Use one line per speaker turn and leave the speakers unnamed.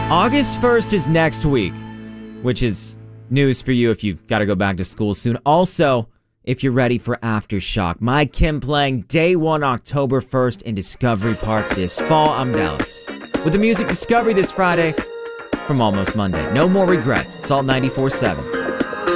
August 1st is next week, which is news for you if you gotta go back to school soon. Also, if you're ready for Aftershock, My Kim playing day 1 October 1st in Discovery Park this fall. I'm Dallas. With the music Discovery this Friday from Almost Monday. No more regrets. It's all 94.7.